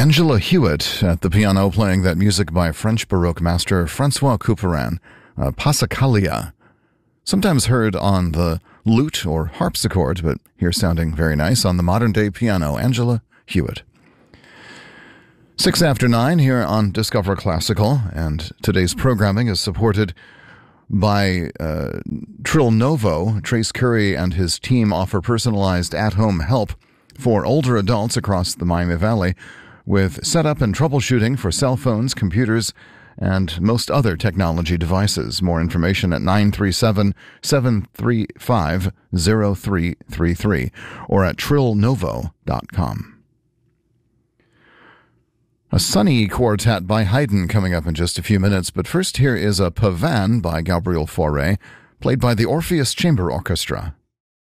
Angela Hewitt at the piano playing that music by French Baroque master Francois Couperin, Passacaglia. Sometimes heard on the lute or harpsichord, but here sounding very nice on the modern-day piano, Angela Hewitt. 6 after 9 here on Discover Classical, and today's programming is supported by Trill Novo. Trace Curry and his team offer personalized at-home help for older adults across the Miami Valley with setup and troubleshooting for cell phones, computers, and most other technology devices. More information at 937-735-0333 or at trillnovo.com. A sunny quartet by Haydn coming up in just a few minutes, but first here is a Pavane by Gabriel Fauré, played by the Orpheus Chamber Orchestra.